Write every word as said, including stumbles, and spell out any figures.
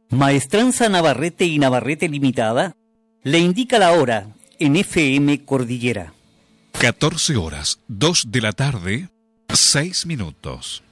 Maestranza Navarrete y Navarrete Limitada le indica la hora en F M Cordillera. catorce horas, dos de la tarde, seis minutos.